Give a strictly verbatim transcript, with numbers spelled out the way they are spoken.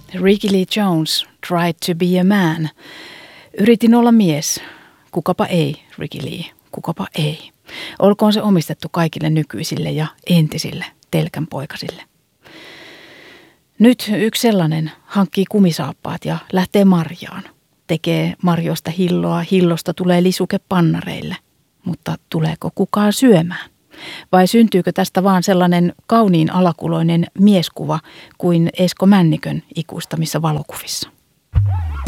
Ricky Lee Jones tried to be a man. Yritin olla mies. Kukapa ei, Ricky Lee. Kukapa ei. Olkoon se omistettu kaikille nykyisille ja entisille telkänpoikasille. Nyt yksi sellainen hankkii kumisaappaat ja lähtee marjaan. Tekee marjosta hilloa, hillosta tulee lisuke pannareille. Mutta tuleeko kukaan syömään? Vai syntyykö tästä vaan sellainen kauniin alakuloinen mieskuva kuin Esko Männikön ikuistamissa valokuvissa?